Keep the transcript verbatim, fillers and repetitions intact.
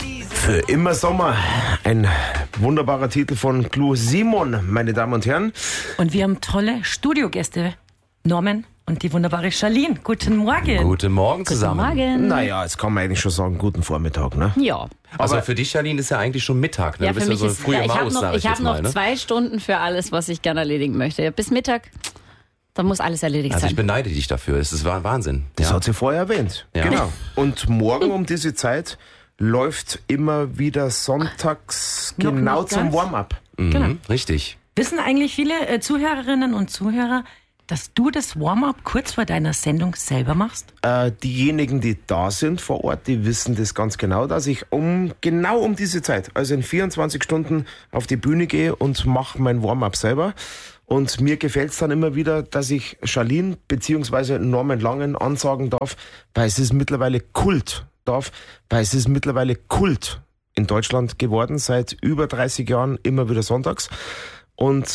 Für immer Sommer. Ein wunderbarer Titel von Clou Simon, meine Damen und Herren. Und wir haben tolle Studiogäste. Norman und die wunderbare Charlene. Guten Morgen. Guten Morgen zusammen. Guten Morgen. Naja, jetzt kann man eigentlich schon sagen, guten Vormittag, ne? Ja. Also für dich, Charlene, ist ja eigentlich schon Mittag. Ne? Ja, du für bist mich ja so ist, früh ja, im ich habe Haus, noch, sag ich ich hab jetzt mal. noch Ne? zwei Stunden für alles, was ich gerne erledigen möchte. Ja, bis Mittag, dann muss alles erledigt Also ich sein. beneide dich dafür. Es ist Wahnsinn. Das Ja. hat sie vorher erwähnt. Ja. Genau. Und morgen um diese Zeit läuft immer wieder sonntags Noch genau nicht zum ganz. Warm-up. Mhm, Genau. Richtig. Wissen eigentlich viele äh, Zuhörerinnen und Zuhörer, dass du das Warm-up kurz vor deiner Sendung selber machst? Äh, diejenigen, die da sind vor Ort, die wissen das ganz genau, dass ich um genau um diese Zeit, also in vierundzwanzig Stunden auf die Bühne gehe und mache mein Warm-up selber. Und mir gefällt es dann immer wieder, dass ich Charlene bzw. Norman Langen ansagen darf, weil es ist mittlerweile Kult, darf, weil es ist mittlerweile Kult in Deutschland geworden, seit über dreißig Jahren immer wieder sonntags. Und